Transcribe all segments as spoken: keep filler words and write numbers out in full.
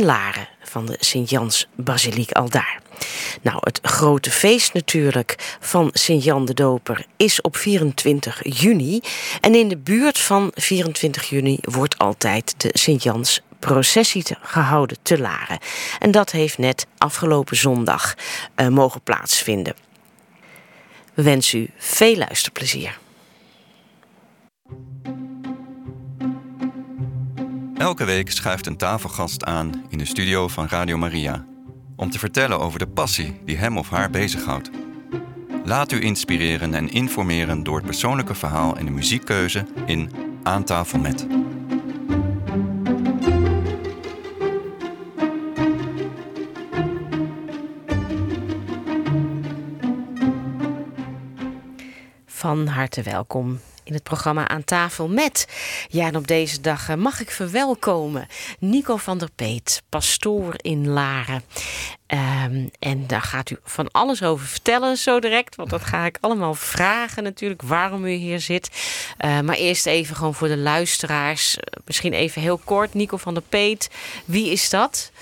in Laren van de Sint-Jans-basiliek aldaar. Nou, het grote feest natuurlijk van Sint-Jan de Doper is op vierentwintig juni. En in de buurt van vierentwintig juni wordt altijd de Sint-Jans processie te, gehouden te Laren. En dat heeft net afgelopen zondag uh, mogen plaatsvinden. We wensen u veel luisterplezier. Elke week schuift een tafelgast aan in de studio van Radio Maria om te vertellen over de passie die hem of haar bezighoudt. Laat u inspireren en informeren door het persoonlijke verhaal en de muziekkeuze in Aan tafel met. Van harte welkom in het programma Aan tafel met. Ja, en op deze dag mag ik verwelkomen Nico van der Peet, pastoor in Laren. Um, en daar gaat u van alles over vertellen zo direct, want dat ga ik allemaal vragen natuurlijk, waarom u hier zit. Uh, maar eerst even gewoon voor de luisteraars, misschien even heel kort, Nico van der Peet, wie is dat?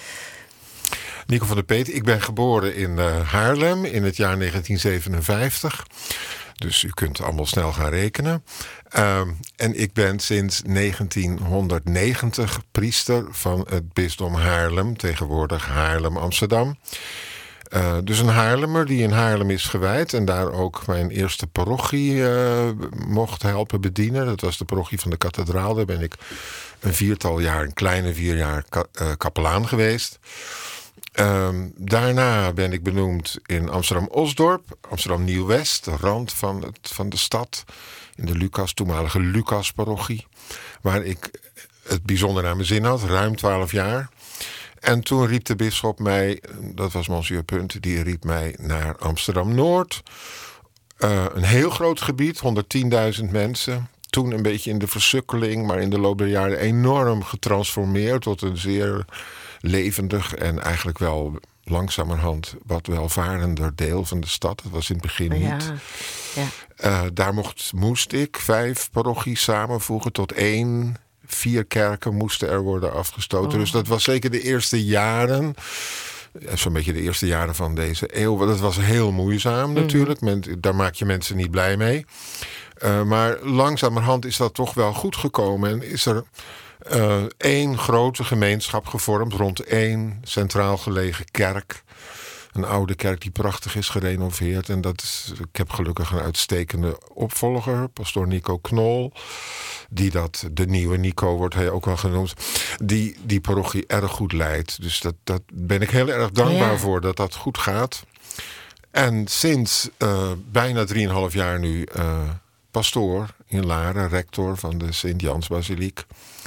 Nico van der Peet, ik ben geboren in uh, Haarlem in het jaar negentien zevenenvijftig. Dus u kunt allemaal snel gaan rekenen. Uh, en ik ben sinds negentienhonderdnegentig priester van het bisdom Haarlem, tegenwoordig Haarlem-Amsterdam. Uh, dus een Haarlemmer die in Haarlem is gewijd en daar ook mijn eerste parochie uh, mocht helpen bedienen. Dat was de parochie van de kathedraal. Daar ben ik een viertal jaar, een kleine vier jaar ka- uh, kapelaan geweest. Um, daarna ben ik benoemd in Amsterdam-Osdorp, Amsterdam-Nieuw-West, de rand van, het, van de stad, in de Lucas, toenmalige Lucas-parochie, waar ik het bijzonder naar mijn zin had, ruim twaalf jaar. En toen riep de bisschop mij, dat was Monsieur Punt, die riep mij naar Amsterdam-Noord. Uh, een heel groot gebied, honderdtienduizend mensen. Toen een beetje in de versukkeling, maar in de loop der jaren enorm getransformeerd tot een zeer levendig en eigenlijk wel langzamerhand wat welvarender deel van de stad. Dat was in het begin niet. Ja, ja. Uh, daar mocht, moest ik vijf parochies samenvoegen tot één. Vier kerken moesten er worden afgestoten. Oh. Dus dat was zeker de eerste jaren. Zo'n beetje de eerste jaren van deze eeuw. Dat was heel moeizaam natuurlijk. Mm. Men, daar maak je mensen niet blij mee. Uh, maar langzamerhand is dat toch wel goed gekomen. En is er uh, één grote gemeenschap gevormd rond één centraal gelegen kerk. Een oude kerk die prachtig is gerenoveerd. En dat is, ik heb gelukkig een uitstekende opvolger, pastoor Nico Knol. Die dat, de nieuwe Nico wordt hij ook wel genoemd. Die die parochie erg goed leidt. Dus dat, dat ben ik heel erg dankbaar ja. voor dat dat goed gaat. En sinds uh, bijna drieënhalf jaar nu uh, pastoor in Laren, rector van de Sint-Jans-basiliek.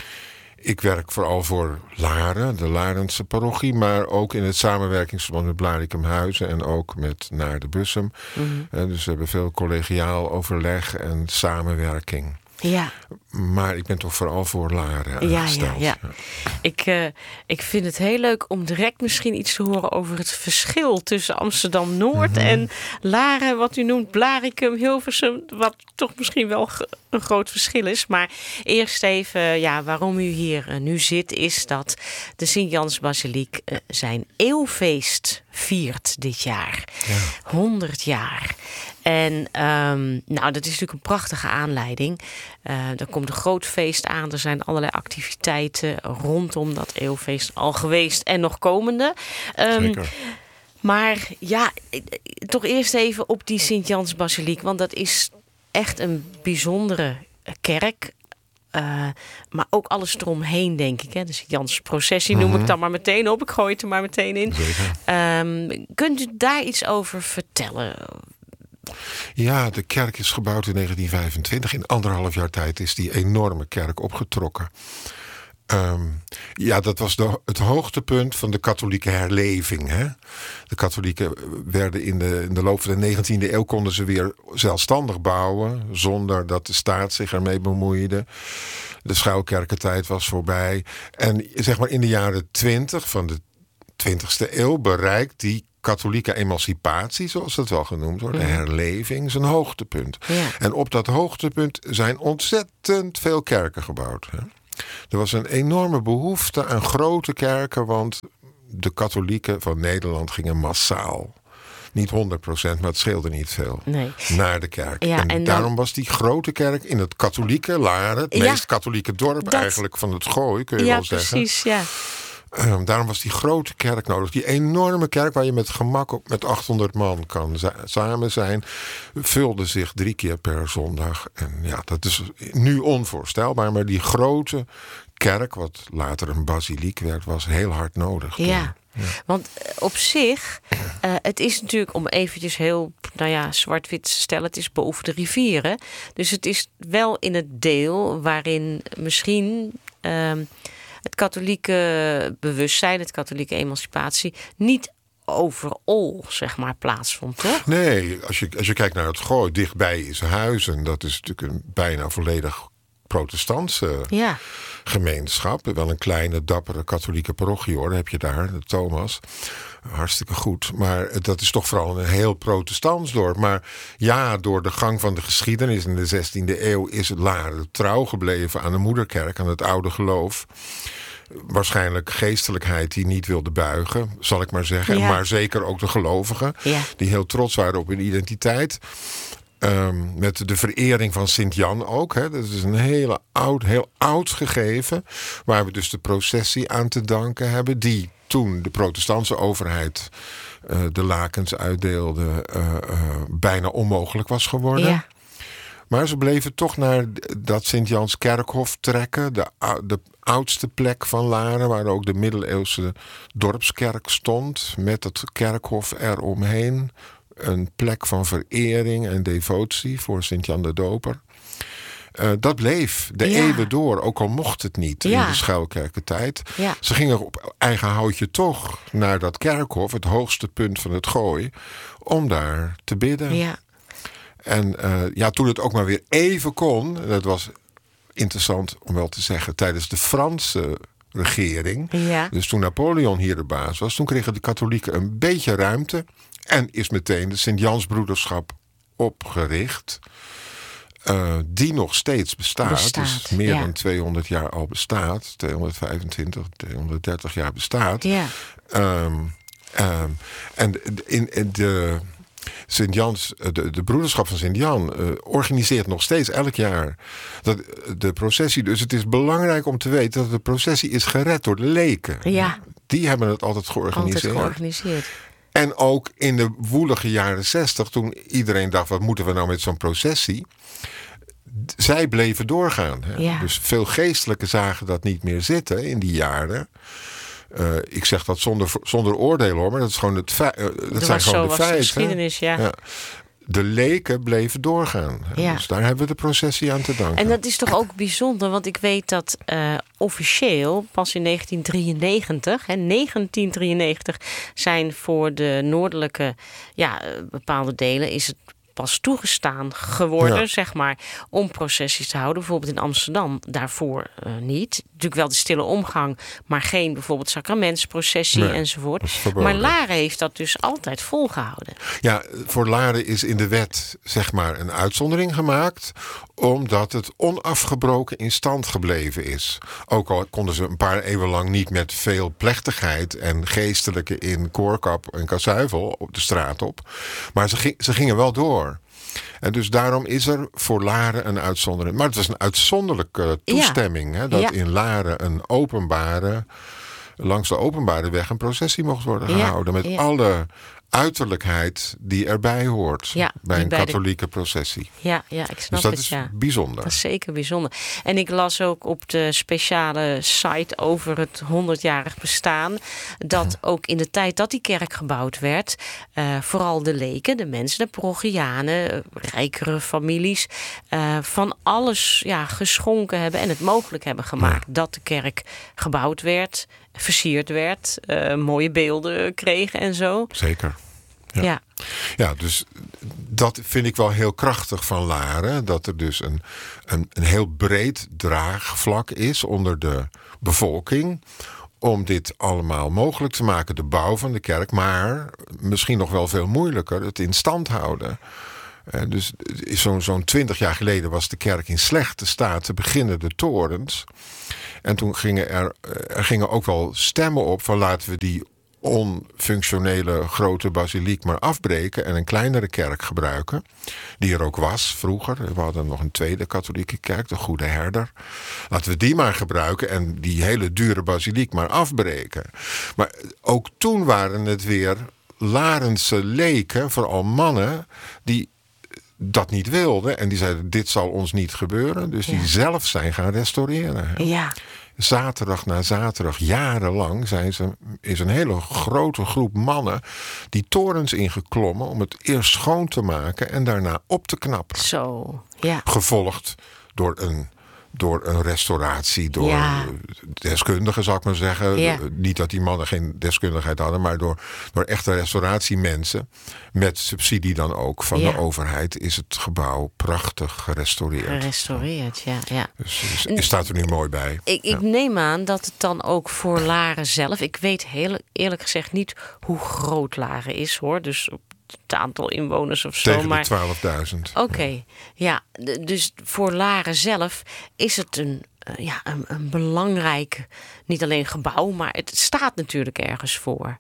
Ik werk vooral voor Laren, de Larense parochie, maar ook in het samenwerkingsverband met Blaricum Huizen en ook met Naar de Bussum. Mm-hmm. Uh, dus we hebben veel collegiaal overleg en samenwerking. Ja. Maar ik ben toch vooral voor Laren aangesteld. Ja, ja, ja. Ik, uh, ik vind het heel leuk om direct misschien iets te horen over het verschil tussen Amsterdam-Noord mm-hmm. en Laren, wat u noemt Blaricum, Hilversum, wat toch misschien wel een groot verschil is. Maar eerst even, ja, waarom u hier uh, nu zit, is dat de Sint-Jans-basiliek uh, zijn eeuwfeest viert dit jaar. Ja. honderd jaar. En um, nou, dat is natuurlijk een prachtige aanleiding. Uh, er komt een groot feest aan. Er zijn allerlei activiteiten rondom dat eeuwfeest al geweest en nog komende. Um, Zeker. Maar ja, toch eerst even op die Sint-Jans-basiliek. Want dat is echt een bijzondere kerk. Uh, maar ook alles eromheen, denk ik. Hè? De Sint-Jans-processie noem mm-hmm. ik dan maar meteen op. Ik gooi het er maar meteen in. Um, kunt u daar iets over vertellen? Ja, de kerk is gebouwd in negentien vijfentwintig. In anderhalf jaar tijd is die enorme kerk opgetrokken. Um, ja, dat was de, het hoogtepunt van de katholieke herleving. Hè? De katholieken werden in de, in de loop van de negentiende eeuw konden ze weer zelfstandig bouwen, zonder dat de staat zich ermee bemoeide. De schuilkerkentijd was voorbij. En zeg maar in de jaren twintig van de twintigste eeuw bereikt die katholieke emancipatie, zoals dat wel genoemd wordt, de herleving, is een hoogtepunt. Ja. En op dat hoogtepunt zijn ontzettend veel kerken gebouwd. Hè? Er was een enorme behoefte aan grote kerken, want de katholieken van Nederland gingen massaal. Niet honderd procent, maar het scheelde niet veel. Nee. Naar de kerk. Ja, en en dan, daarom was die grote kerk in het katholieke Laren, het ja, meest katholieke dorp dat, eigenlijk van het Gooi, kun je ja, wel zeggen. Precies, ja, Um, daarom was die grote kerk nodig. Die enorme kerk waar je met gemak op met achthonderd man kan za- samen zijn, vulde zich drie keer per zondag. En ja, dat is nu onvoorstelbaar. Maar die grote kerk, wat later een basiliek werd, was heel hard nodig. ja. Ja. Want op zich, uh, het is natuurlijk om eventjes heel, nou ja, zwart-wit te stellen, het is boven de rivieren. Dus het is wel in het deel waarin misschien Uh, het katholieke bewustzijn, het katholieke emancipatie, niet overal, zeg maar, plaatsvond, toch? Nee, als je, als je kijkt naar het Gooi, dichtbij is Huizen. Dat is natuurlijk een bijna volledig protestantse ja. gemeenschap. Wel een kleine, dappere katholieke parochie, hoor. Dan heb je daar, de Thomas. Hartstikke goed. Maar dat is toch vooral een heel protestants dorp. Maar ja, door de gang van de geschiedenis in de zestiende eeuw is het Laren trouw gebleven aan de moederkerk, aan het oude geloof. Waarschijnlijk geestelijkheid die niet wilde buigen, zal ik maar zeggen. Ja. Maar zeker ook de gelovigen, ja. die heel trots waren op hun identiteit. Um, met de verering van Sint-Jan ook. Hè. Dat is een hele oud, heel oud gegeven, waar we dus de processie aan te danken hebben, die toen de protestantse overheid uh, de lakens uitdeelde, uh, uh, bijna onmogelijk was geworden. Ja. Maar ze bleven toch naar dat Sint-Jans kerkhof trekken. De, de oudste plek van Laren, waar ook de middeleeuwse dorpskerk stond, met het kerkhof eromheen. Een plek van verering en devotie voor Sint-Jan de Doper. Uh, dat bleef de ja. eeuwen door, ook al mocht het niet ja. in de schuilkerkentijd. Ja. Ze gingen op eigen houtje toch naar dat kerkhof, het hoogste punt van het Gooi, om daar te bidden. Ja. En uh, ja, toen het ook maar weer even kon, dat was interessant om wel te zeggen, tijdens de Franse regering, ja. dus toen Napoleon hier de baas was, toen kregen de katholieken een beetje ruimte en is meteen de Sint-Jansbroederschap opgericht. Uh, die nog steeds bestaat, bestaat dus meer ja. dan tweehonderd jaar al bestaat, tweehonderdvijfentwintig, tweehonderddertig jaar bestaat. Ja. Um, um, en in, in de Sint-Jans, de, de broederschap van Sint-Jan uh, organiseert nog steeds elk jaar dat, de processie. Dus het is belangrijk om te weten dat de processie is gered door de leken. Ja. Die hebben het altijd georganiseerd. Altijd georganiseerd. En ook in de woelige jaren zestig, toen iedereen dacht, wat moeten we nou met zo'n processie? Zij bleven doorgaan. Hè? Ja. Dus veel geestelijken zagen dat niet meer zitten in die jaren. Uh, ik zeg dat zonder, zonder oordeel, hoor, maar dat is gewoon het feit. Uh, dat er zijn was gewoon zo de was feiten. de geschiedenis, ja. ja. De leken bleven doorgaan. Ja. Dus daar hebben we de processie aan te danken. En dat is toch ook bijzonder, want ik weet dat uh, officieel pas in negentien drieënnegentig, hè, negentien drieënnegentig zijn voor de noordelijke ja, bepaalde delen is het pas toegestaan geworden, ja. zeg maar, om processies te houden. Bijvoorbeeld in Amsterdam, daarvoor uh, niet. Natuurlijk wel de stille omgang, maar geen bijvoorbeeld sacramentsprocessie nee, enzovoort. Maar Laren heeft dat dus altijd volgehouden. Ja, voor Laren is in de wet, zeg maar, een uitzondering gemaakt, omdat het onafgebroken in stand gebleven is. Ook al konden ze een paar eeuwen lang niet met veel plechtigheid en geestelijke in koorkap en kasuivel op de straat op. Maar ze, ging, ze gingen wel door. En dus daarom is er voor Laren een uitzondering. Maar het was een uitzonderlijke toestemming. Ja. Hè, dat ja. in Laren een openbare, langs de openbare weg een processie mocht worden gehouden. Ja. Met ja. alle uiterlijkheid die erbij hoort ja, bij een bij katholieke de... processie. Ja, ja, ik snap dus dat het, is ja. bijzonder. Dat is zeker bijzonder. En ik las ook op de speciale site over het honderdjarig bestaan dat hm. ook in de tijd dat die kerk gebouwd werd, uh, vooral de leken, de mensen, de parochianen, rijkere families, uh, van alles ja, geschonken hebben en het mogelijk hebben gemaakt ja. dat de kerk gebouwd werd, versierd werd, uh, mooie beelden kregen en zo. Zeker. Ja. Ja. ja, dus dat vind ik wel heel krachtig van Laren. Dat er dus een, een, een heel breed draagvlak is onder de bevolking om dit allemaal mogelijk te maken. De bouw van de kerk, maar misschien nog wel veel moeilijker, het in stand houden Uh, dus zo'n zo'n twintig jaar geleden was de kerk in slechte staat te beginnen, de torens. En toen gingen er, er gingen ook wel stemmen op van laten we die onfunctionele grote basiliek maar afbreken en een kleinere kerk gebruiken. Die er ook was vroeger. We hadden nog een tweede katholieke kerk, de Goede Herder. Laten we die maar gebruiken en die hele dure basiliek maar afbreken. Maar ook toen waren het weer Larense leken, vooral mannen, die dat niet wilden. En die zeiden, dit zal ons niet gebeuren. Dus ja. die zelf zijn gaan restaureren. Hè? Ja. Zaterdag na zaterdag, jarenlang, zijn ze, is een hele grote groep mannen die torens ingeklommen om het eerst schoon te maken en daarna op te knappen. Zo, ja. Gevolgd door een, door een restauratie, door ja. deskundigen, zou ik maar zeggen. Ja. Niet dat die mannen geen deskundigheid hadden, maar door, door echte restauratiemensen. Met subsidie dan ook van ja. de overheid is het gebouw prachtig gerestaureerd. Gerestaureerd, ja. ja. Dus, dus staat er nu mooi bij. Ik, ik ja. neem aan dat het dan ook voor Laren zelf... Ik weet heel eerlijk gezegd niet hoe groot Laren is, hoor. Dus het aantal inwoners of zo. Tegen maar de twaalfduizend. Oké, okay, ja. ja. Dus voor Laren zelf is het een, uh, ja, een, een belangrijk... niet alleen gebouw, maar het staat natuurlijk ergens voor.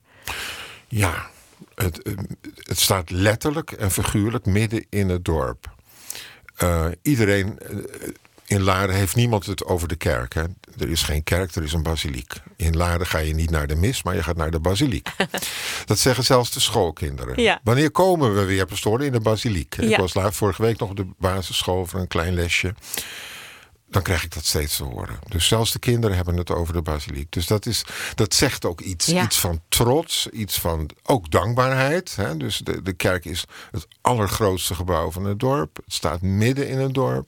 Ja, het, het staat letterlijk en figuurlijk midden in het dorp. Uh, iedereen... Uh, In Laren heeft niemand het over de kerk. Hè. Er is geen kerk, er is een basiliek. In Laren ga je niet naar de mis, maar je gaat naar de basiliek. Dat zeggen zelfs de schoolkinderen. Ja. Wanneer komen we weer, pastoor, in de basiliek? Ja. Ik was laat, vorige week nog op de basisschool voor een klein lesje. Dan krijg ik dat steeds te horen. Dus zelfs de kinderen hebben het over de basiliek. Dus dat, is, dat zegt ook iets. Ja. Iets van trots, iets van ook dankbaarheid. Hè. Dus de, de kerk is het allergrootste gebouw van het dorp. Het staat midden in het dorp.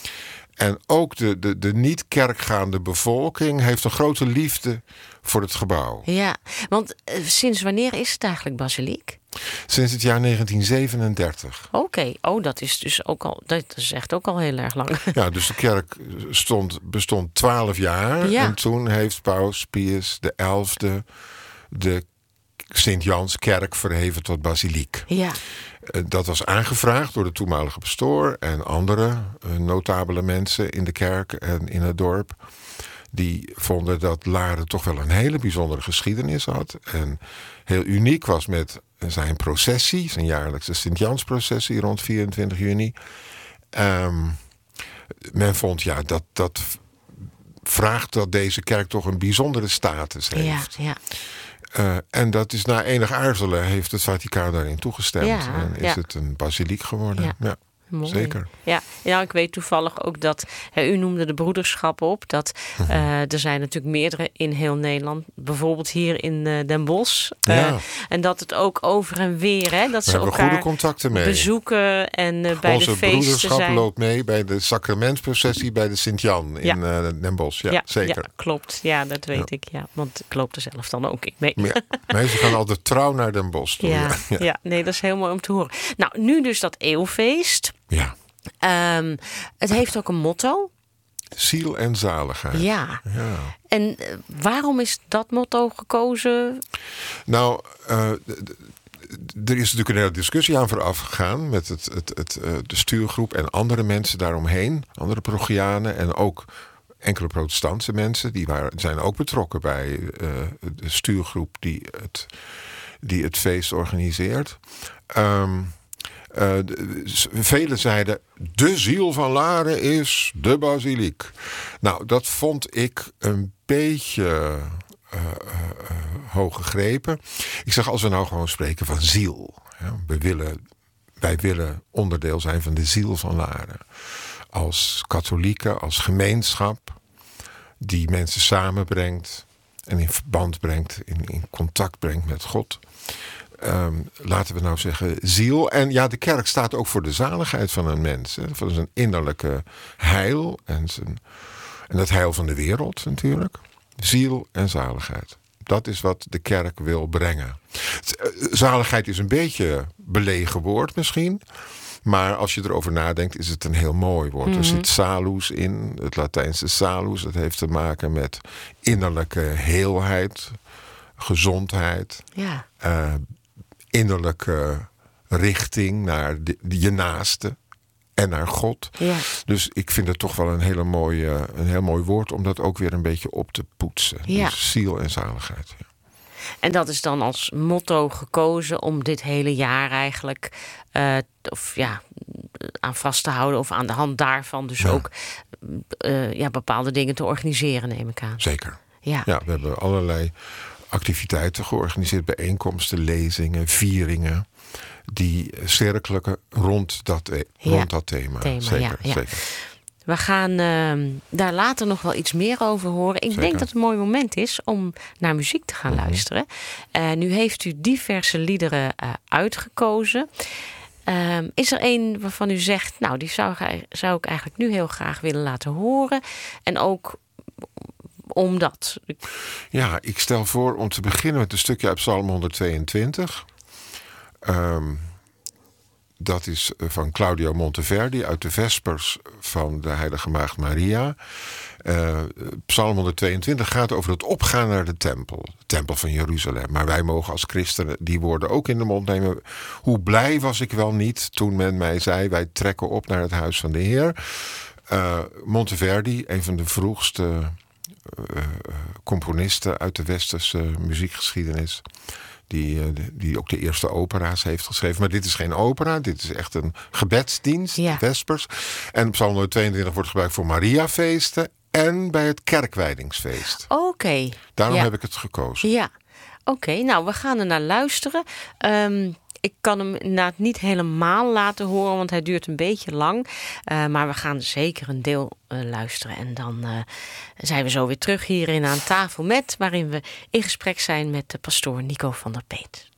En ook de, de, de niet-kerkgaande bevolking heeft een grote liefde voor het gebouw. Ja, want uh, sinds wanneer is het eigenlijk basiliek? Sinds het jaar negentien zevenendertig. Oké, okay. Oh, dat is dus ook al, dat is echt ook al heel erg lang. Ja, dus de kerk stond, bestond twaalf jaar. Ja. En toen heeft Paus Pius de elfde de Sint-Janskerk verheven tot basiliek. Ja. Dat was aangevraagd door de toenmalige pastoor en andere uh, notabele mensen in de kerk en in het dorp. Die vonden dat Laren toch wel een hele bijzondere geschiedenis had. En heel uniek was met zijn processie, zijn jaarlijkse Sint-Jansprocessie rond vierentwintig juni. Um, men vond ja dat dat vraagt dat deze kerk toch een bijzondere status heeft. Ja, ja. Uh, en dat is na enig aarzelen heeft het Vaticaan daarin toegestemd. Ja, en is ja. het een basiliek geworden. Ja, ja mooi. Zeker. Ja, ja, ik weet toevallig ook dat, hè, u noemde de broederschap op. Dat uh, er zijn natuurlijk meerdere in heel Nederland. Bijvoorbeeld hier in uh, Den Bosch. Uh, ja. En dat het ook over en weer, hè, dat We ze hebben elkaar goede contacten mee. bezoeken en uh, bij Onze de feesten broederschap zijn. loopt mee bij de sacramentsprocessie bij de Sint-Jan in Ja. uh, Den Bosch. Ja, ja, zeker. Ja, klopt. Ja, dat weet ja. ik. Ja. Want ik loop er zelf dan ook in mee. Ja, mensen gaan altijd trouw naar Den Bosch toe. Ja, Ja, ja. ja, nee, dat is heel mooi om te horen. Nou, nu dus dat eeuwfeest. ja. Um, het heeft ook een motto. Ziel en zaligheid. Ja. ja. En uh, waarom is dat motto gekozen? Nou, uh, d- d- er is natuurlijk een hele discussie aan vooraf gegaan met het, het, het, uh, de stuurgroep en andere mensen daaromheen. Andere parochianen en ook enkele protestantse mensen. Die waren, zijn ook betrokken bij uh, de stuurgroep die het, die het feest organiseert. Um, Uh, Velen zeiden, de ziel van Laren is de basiliek. Nou, dat vond ik een beetje uh, uh, uh, hoog gegrepen. Ik zeg, als we nou gewoon spreken van ziel. Ja, we willen, wij willen onderdeel zijn van de ziel van Laren. Als katholieken, als gemeenschap die mensen samenbrengt en in verband brengt, in, in contact brengt met God. Um, laten we nou zeggen ziel. En ja, de kerk staat ook voor de zaligheid van een mens. Hè, voor zijn innerlijke heil. En, zijn, en het heil van de wereld natuurlijk. Ziel en zaligheid. Dat is wat de kerk wil brengen. Zaligheid is een beetje belegen woord misschien. Maar als je erover nadenkt is het een heel mooi woord. Mm-hmm. Er zit salus in. Het Latijnse salus. Dat heeft te maken met innerlijke heelheid. Gezondheid. Ja. Uh, innerlijke richting naar de, je naaste en naar God. Ja. Dus ik vind het toch wel een, hele mooie, een heel mooi woord om dat ook weer een beetje op te poetsen. Ja. Dus ziel en zaligheid. Ja. En dat is dan als motto gekozen om dit hele jaar eigenlijk uh, of ja, aan vast te houden. Of aan de hand daarvan dus Ja. ook uh, ja, bepaalde dingen te organiseren, neem ik aan. Zeker. Ja. Ja, we hebben allerlei activiteiten georganiseerd. Bijeenkomsten, lezingen, vieringen. Die cirkelen rond dat, rond Ja, dat thema. thema, Zeker, ja, ja. zeker. We gaan uh, daar later nog wel iets meer over horen. Ik Zeker. denk dat het een mooi moment is om naar muziek te gaan Mm-hmm. luisteren. Uh, nu heeft u diverse liederen uh, uitgekozen. Uh, is er één waarvan u zegt, nou, die zou, zou ik eigenlijk nu heel graag willen laten horen. En ook omdat. Ja, ik stel voor om te beginnen met een stukje uit Psalm honderdtweeëntwintig. Um, dat is van Claudio Monteverdi uit de Vespers van de Heilige Maagd Maria. Uh, Psalm honderdtweeëntwintig gaat over het opgaan naar de tempel. De tempel van Jeruzalem. Maar wij mogen als christenen die woorden ook in de mond nemen. Hoe blij was ik wel niet toen men mij zei, wij trekken op naar het huis van de Heer. Uh, Monteverdi, een van de vroegste uh, componisten uit de westerse muziekgeschiedenis. Die, die ook de eerste opera's heeft geschreven. Maar dit is geen opera, dit is echt een gebedsdienst, ja. Vespers. En Psalm honderdtweeëntwintig wordt gebruikt voor Mariafeesten en bij het kerkwijdingsfeest. Oké. Okay. Daarom ja. heb ik het gekozen. Ja, oké. Okay. Nou, we gaan er naar luisteren. Um, ik kan hem inderdaad niet helemaal laten horen, want hij duurt een beetje lang. Uh, maar we gaan zeker een deel uh, luisteren. En dan uh, zijn we zo weer terug hierin aan tafel met, waarin we in gesprek zijn met de pastoor Nico van der Peet.